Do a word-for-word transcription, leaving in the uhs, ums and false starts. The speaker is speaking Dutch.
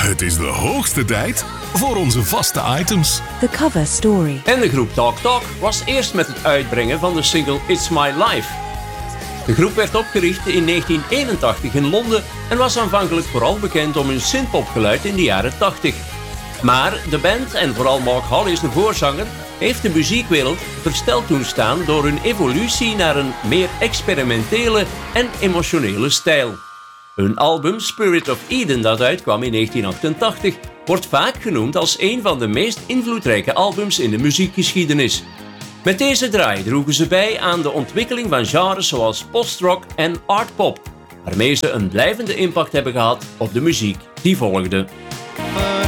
Het is de hoogste tijd voor onze vaste items. The cover story. En de groep Talk Talk was eerst met het uitbrengen van de single It's My Life. De groep werd opgericht in negentien eenentachtig in Londen en was aanvankelijk vooral bekend om hun synthpopgeluid in de jaren tachtig. Maar de band, en vooral Mark Hollis, de voorzanger, heeft de muziekwereld versteld doen staan door hun evolutie naar een meer experimentele en emotionele stijl. Hun album Spirit of Eden, dat uitkwam in negentien achtentachtig, wordt vaak genoemd als een van de meest invloedrijke albums in de muziekgeschiedenis. Met deze draai droegen ze bij aan de ontwikkeling van genres zoals postrock en artpop, waarmee ze een blijvende impact hebben gehad op de muziek die volgde.